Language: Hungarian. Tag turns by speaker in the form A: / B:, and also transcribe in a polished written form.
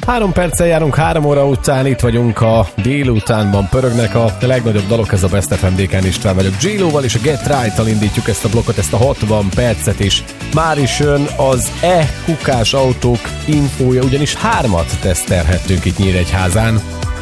A: 3 perccel járunk 3 óra után, itt vagyunk a délutánban, pörögnek a legnagyobb dalok, ez a Best FM, Dékán István vagyok. J-Lo-val és a Get Right-tal indítjuk ezt a blokkot, ezt a 60 percet is. Már is jön az kukás autók infója, ugyanis 3 tesztelhettünk itt Nyíregyházán.